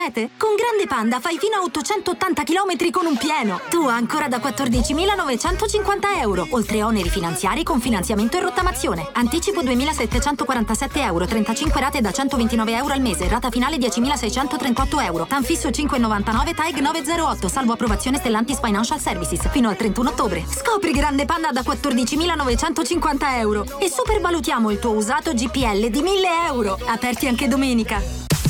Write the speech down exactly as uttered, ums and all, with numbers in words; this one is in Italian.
Con Grande Panda fai fino a ottocentottanta chilometri con un pieno. Tu ancora da quattordicimilanovecentocinquanta euro. Oltre oneri finanziari con finanziamento e rottamazione. Anticipo duemilasettecentoquarantasette euro. trentacinque rate da centoventinove euro al mese. Rata finale diecimilaseicentotrentotto euro. Tanfisso cinque virgola novantanove. T A E G nove zero otto. Salvo approvazione Stellantis Financial Services. Fino al trentuno ottobre. Scopri Grande Panda da quattordicimilanovecentocinquanta euro. E supervalutiamo il tuo usato G P L di mille euro. Aperti anche domenica.